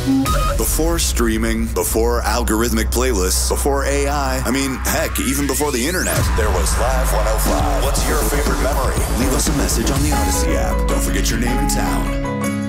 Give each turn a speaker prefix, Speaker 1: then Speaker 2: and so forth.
Speaker 1: Before streaming, before algorithmic playlists, before AI, I mean, heck, even before the internet, there was Live 105. What's your favorite memory? Leave us a message on the Odyssey app. Don't forget your name and town.